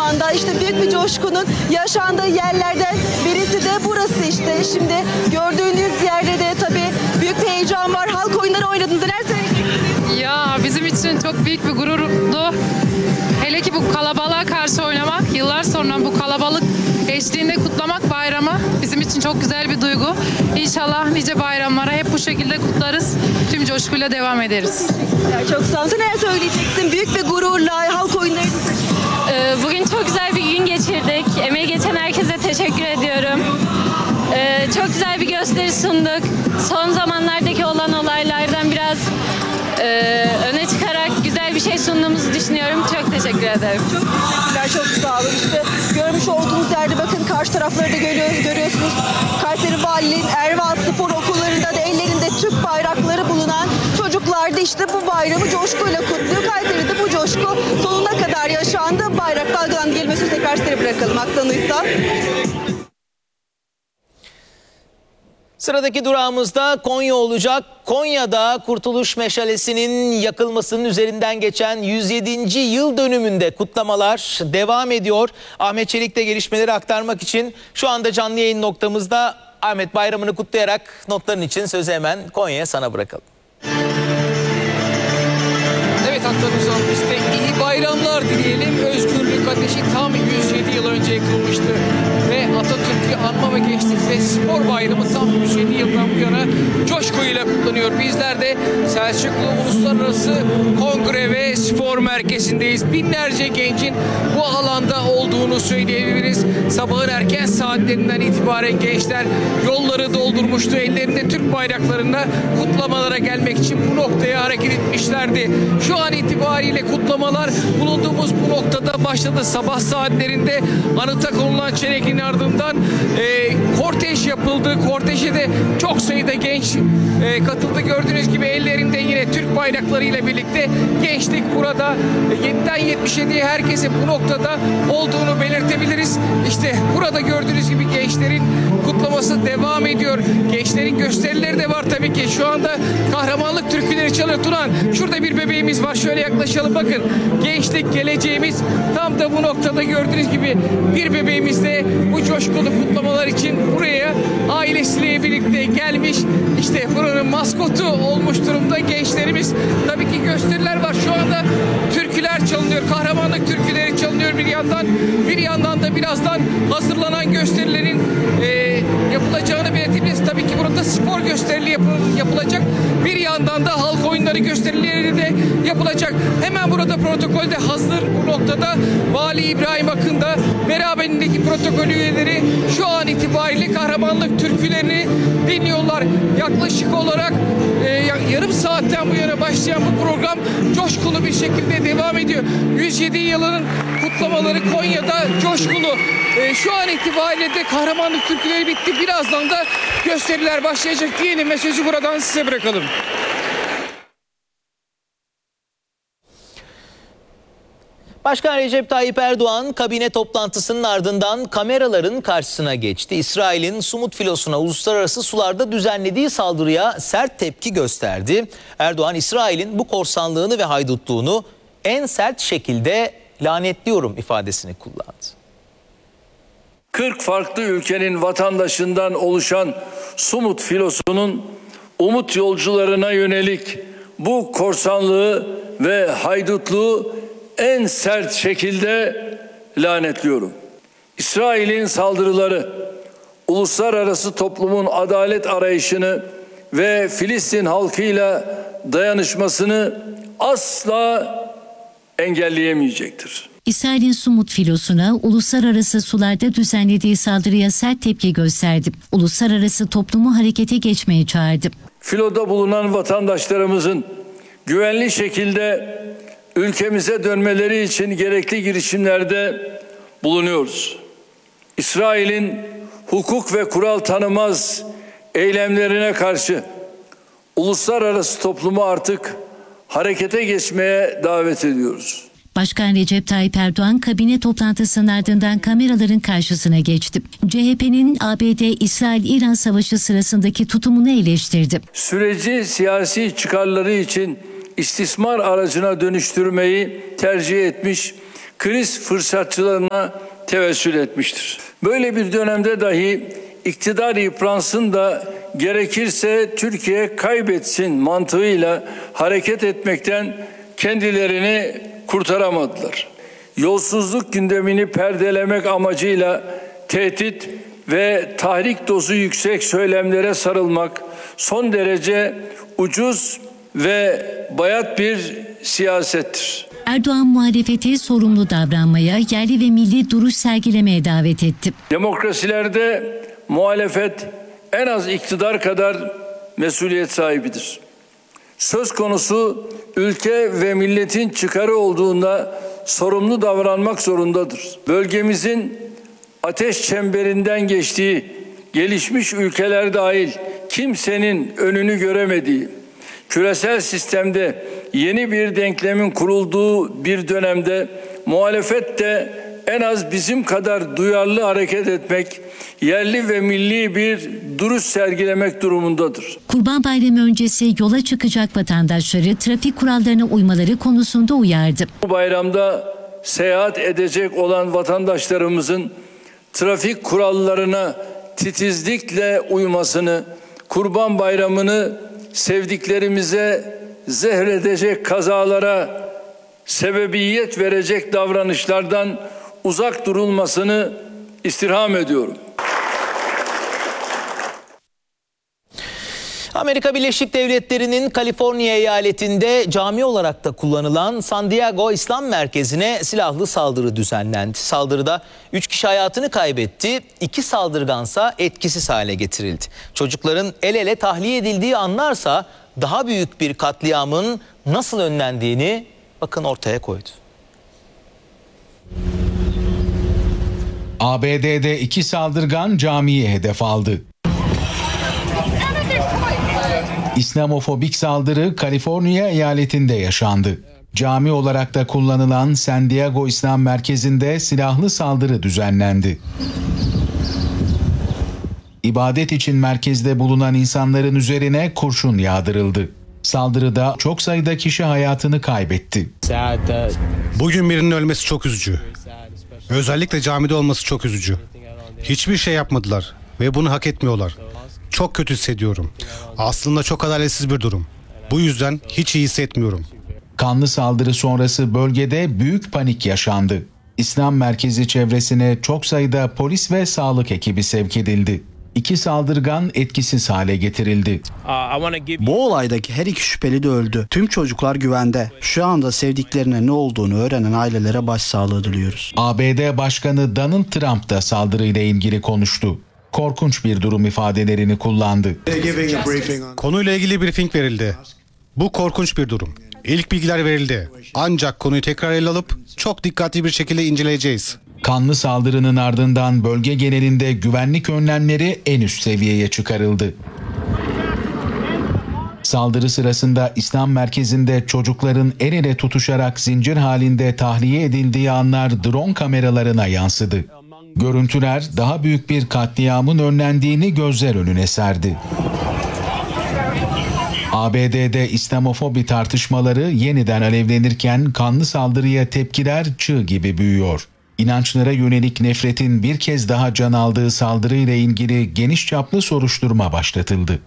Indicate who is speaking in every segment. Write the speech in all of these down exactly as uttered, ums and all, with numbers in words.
Speaker 1: anda. İşte büyük bir coşkunun yaşandığı yerlerden birisi de burası işte. Şimdi gördüğünüz yerde de tabii büyük bir heyecan var. Halk oyunları oynadınız. Neler söyleyeceksiniz?
Speaker 2: Ya bizim için çok büyük bir gururdu. Hele ki bu kalabalığa karşı oynamak, yıllar sonra bu kalabalık eşliğinde kutlamak bayramı bizim için çok güzel bir duygu. İnşallah nice bayramlara hep bu şekilde kutlarız. Tüm coşkuyla devam ederiz.
Speaker 1: Ya çok sağ olun. Neler söyleyeceksin? Büyük bir gururla halk oyunları.
Speaker 3: Ee, Bugün çok güzel bir gün geçirdik. Emeği geçen herkese teşekkür ediyorum. Ee, Çok güzel bir gösteri sunduk. Son zamanlardaki olan olaylardan biraz e, öne çıkarak güzel bir şey sunduğumuzu düşünüyorum. Çok teşekkür ederim.
Speaker 1: Çok teşekkürler, çok sağ olun. İşte görmüş olduğunuz yerde bakın karşı tarafları da görüyoruz, görüyorsunuz. Kayseri Valiliğin Erval Spor Okullarında da ellerinde Türk bayrakları bulunan çocuklar da işte bu bayramı coşkuyla kutluyor. Kayseri'de bu coşku sonuna kadar yaşandı. Bayrak dalgalan gelmesi tekrar size bırakalım aktanıysa.
Speaker 4: Sıradaki durağımızda Konya olacak. Konya'da Kurtuluş Meşalesi'nin yakılmasının üzerinden geçen yüz yedinci yıl dönümünde kutlamalar devam ediyor. Ahmet Çelik de gelişmeleri aktarmak için şu anda canlı yayın noktamızda. Ahmet, bayramını kutlayarak notların için sözü hemen Konya'ya sana bırakalım.
Speaker 5: Evet Aktanuzan, biz de iyi bayramlar dileyelim. Özgürlük ateşi tam yüz yedi yıl önce yakılmıştı. Ve Atatürk'ü anma ve gençlik ve spor bayramı tam yüz yedi yıldan bu yana coşkuyla kutlanıyor. Bizler de Selçuklu Uluslararası Kongre ve Spor Merkezi'ndeyiz. Binlerce gencin bu alanda olduğunu söyleyebiliriz. Sabahın erken saatlerinden itibaren gençler yolları doldurmuştu. Ellerinde Türk bayraklarında kutlamalara gelmek için bu noktaya hareket etmişlerdi. Şu an itibariyle kutlamalar bulunduğumuz bu noktada başladı. Sabah saatlerinde anıta konulan çelekin ardından e, kortej yapıldı. Korteje de çok sayıda genç e, katıldı. Gördüğünüz gibi ellerinde yine Türk bayraklarıyla birlikte gençlik burada. E, yediden yetmiş yediye herkesin bu noktada olduğunu belirtebiliriz. İşte burada gördüğünüz gibi gençlerin kutlaması devam ediyor. Gençlerin gösterileri de var tabii ki. Şu anda kahramanlık türküleri çalıyor. Turan, şurada bir bebeğimiz var. Şöyle yaklaşalım, bakın. Gençlik geleceğimiz tam da bu noktada gördüğünüz gibi bir bebeğimiz de bu coşkulu kutlamalar için buraya ailesiyle birlikte gelmiş. İşte buranın maskotu olmuş durumda gençlerimiz. Tabii ki gösteriler var. Şu anda türküler çalınıyor. Kahramanlık türküleri çalınıyor bir yandan. Bir yandan da birazdan hazırlanan gösterilerin e, yapılacağını belirtebiliriz. Tabii ki burada spor gösterileri yapıl- yapılacak. Bir yandan da halk oyunları gösterileri de yapılacak. Hemen burada protokolde hazır bu noktada. Vali İbrahim Akın da beraberindeki protokol üyeleri şu an itibariyle kahramanlık türkülerini dinliyorlar. Yaklaşık olarak e, yarım saatten bu yana başlayan bu program coşkulu bir şekilde devam ediyor. yüz yedi yılının kutlamaları Konya'da coşkulu. E, şu an itibariyle de kahramanlık türküleri bitti. Birazdan da gösteriler başlayacak diyelim ve sözü buradan size bırakalım.
Speaker 4: Başkan Recep Tayyip Erdoğan kabine toplantısının ardından kameraların karşısına geçti. İsrail'in Sumut filosuna uluslararası sularda düzenlediği saldırıya sert tepki gösterdi. Erdoğan, İsrail'in bu korsanlığını ve haydutluğunu en sert şekilde lanetliyorum ifadesini kullandı.
Speaker 6: kırk farklı ülkenin vatandaşından oluşan Sumut filosunun umut yolcularına yönelik bu korsanlığı ve haydutluğu en sert şekilde lanetliyorum. İsrail'in saldırıları, uluslararası toplumun adalet arayışını ve Filistin halkıyla dayanışmasını asla engelleyemeyecektir.
Speaker 7: İsrail'in Sumut filosuna uluslararası sularda düzenlediği saldırıya sert tepki gösterdi. Uluslararası toplumu harekete geçmeye çağırdı.
Speaker 6: Filoda bulunan vatandaşlarımızın güvenli şekilde ülkemize dönmeleri için gerekli girişimlerde bulunuyoruz. İsrail'in hukuk ve kural tanımaz eylemlerine karşı uluslararası toplumu artık harekete geçmeye davet ediyoruz.
Speaker 7: Başkan Recep Tayyip Erdoğan kabine toplantısının ardından kameraların karşısına geçti. C H P'nin A B D-İsrail-İran savaşı sırasındaki tutumunu eleştirdi.
Speaker 6: Süreci siyasi çıkarları için istismar aracına dönüştürmeyi tercih etmiş kriz fırsatçılarına tevessül etmiştir. Böyle bir dönemde dahi iktidar yıpransın da gerekirse Türkiye kaybetsin mantığıyla hareket etmekten kendilerini kurtaramadılar. Yolsuzluk gündemini perdelemek amacıyla tehdit ve tahrik dozu yüksek söylemlere sarılmak son derece ucuz ve bayat bir siyasettir.
Speaker 7: Erdoğan muhalefeti sorumlu davranmaya, yerli ve milli duruş sergilemeye davet etti.
Speaker 6: Demokrasilerde muhalefet en az iktidar kadar mesuliyet sahibidir. Söz konusu ülke ve milletin çıkarı olduğunda sorumlu davranmak zorundadır. Bölgemizin ateş çemberinden geçtiği, gelişmiş ülkeler dahil kimsenin önünü göremediği, küresel sistemde yeni bir denklemin kurulduğu bir dönemde muhalefet de en az bizim kadar duyarlı hareket etmek, yerli ve milli bir duruş sergilemek durumundadır.
Speaker 7: Kurban Bayramı öncesi yola çıkacak vatandaşları trafik kurallarına uymaları konusunda uyardı.
Speaker 6: Bu bayramda seyahat edecek olan vatandaşlarımızın trafik kurallarına titizlikle uymasını, Kurban Bayramı'nı sevdiklerimize zehredecek kazalara sebebiyet verecek davranışlardan uzak durulmasını istirham ediyorum.
Speaker 4: Amerika Birleşik Devletleri'nin Kaliforniya eyaletinde cami olarak da kullanılan San Diego İslam Merkezi'ne silahlı saldırı düzenlendi. Saldırıda üç kişi hayatını kaybetti, iki saldırgansa etkisiz hale getirildi. Çocukların el ele tahliye edildiği anlarsa daha büyük bir katliamın nasıl önlendiğini bakın ortaya koydu.
Speaker 8: A B D'de iki saldırgan camiyi hedef aldı. İslamofobik saldırı Kaliforniya eyaletinde yaşandı. Cami olarak da kullanılan San Diego İslam Merkezi'nde silahlı saldırı düzenlendi. İbadet için merkezde bulunan insanların üzerine kurşun yağdırıldı. Saldırıda çok sayıda kişi hayatını kaybetti.
Speaker 9: Bugün birinin ölmesi çok üzücü. Özellikle camide olması çok üzücü. Hiçbir şey yapmadılar ve bunu hak etmiyorlar. Çok kötü hissediyorum. Aslında çok adaletsiz bir durum. Bu yüzden hiç iyi hissetmiyorum.
Speaker 8: Kanlı saldırı sonrası bölgede büyük panik yaşandı. İslam merkezi çevresine çok sayıda polis ve sağlık ekibi sevk edildi. İki saldırgan etkisiz hale getirildi.
Speaker 10: Bu olaydaki her iki şüpheli de öldü. Tüm çocuklar güvende. Şu anda sevdiklerine ne olduğunu öğrenen ailelere başsağlığı diliyoruz.
Speaker 8: A B D Başkanı Donald Trump da saldırıyla ilgili konuştu. Korkunç bir durum ifadelerini kullandı.
Speaker 9: Konuyla ilgili briefing verildi. Bu korkunç bir durum. İlk bilgiler verildi. Ancak konuyu tekrar ele alıp çok dikkatli bir şekilde inceleyeceğiz.
Speaker 8: Kanlı saldırının ardından bölge genelinde güvenlik önlemleri en üst seviyeye çıkarıldı. Saldırı sırasında İslam merkezinde çocukların el ele tutuşarak zincir halinde tahliye edildiği anlar drone kameralarına yansıdı. Görüntüler daha büyük bir katliamın önlendiğini gözler önüne serdi. A B D'de İslamofobi tartışmaları yeniden alevlenirken kanlı saldırıya tepkiler çığ gibi büyüyor. İnançlara yönelik nefretin bir kez daha can aldığı saldırıyla ilgili geniş çaplı soruşturma başlatıldı.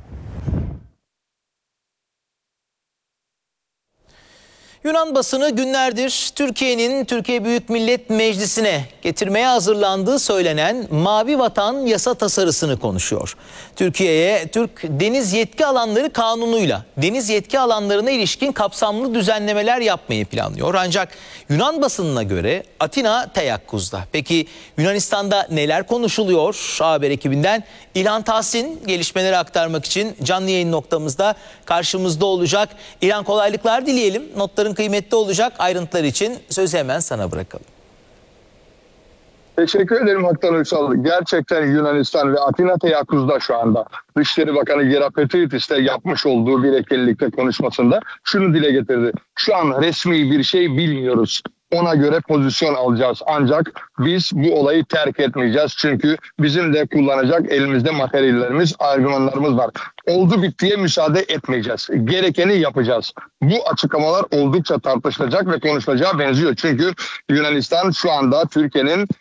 Speaker 4: Yunan basını günlerdir Türkiye'nin Türkiye Büyük Millet Meclisi'ne getirmeye hazırlandığı söylenen Mavi Vatan yasa tasarısını konuşuyor. Türkiye'ye Türk Deniz Yetki Alanları Kanunu'yla deniz yetki alanlarına ilişkin kapsamlı düzenlemeler yapmayı planlıyor. Ancak Yunan basınına göre Atina teyakkuzda. Peki Yunanistan'da neler konuşuluyor? Haber ekibinden İlhan Tahsin gelişmeleri aktarmak için canlı yayın noktamızda karşımızda olacak. İlhan, kolaylıklar dileyelim. Notların kıymetli olacak. Ayrıntılar için sözü hemen sana bırakalım.
Speaker 11: Teşekkür ederim Haktan Uysal. Gerçekten Yunanistan ve Atina teyakkuzda şu anda. Dışişleri Bakanı Gerapetritis de yapmış olduğu bir ekelilikte konuşmasında şunu dile getirdi. Şu an resmi bir şey bilmiyoruz. ona göre pozisyon alacağız. Ancak biz bu olayı terk etmeyeceğiz. Çünkü bizim de kullanacak elimizde materyallerimiz, argümanlarımız var. Oldu bittiye müsaade etmeyeceğiz. Gerekeni yapacağız. Bu açıklamalar oldukça tartışılacak ve konuşulacağı benziyor. Çünkü Yunanistan şu anda Türkiye'nin